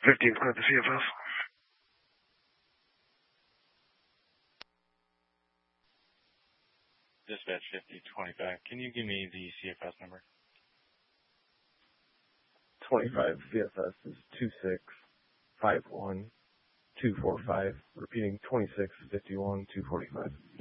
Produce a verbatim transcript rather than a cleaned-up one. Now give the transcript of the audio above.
fifteen, clear the C F S. Dispatch fifty twenty-five. Can you give me the C F S number? twenty-five C F S is two six five one two four five. Repeating twenty-six fifty-one two forty-five.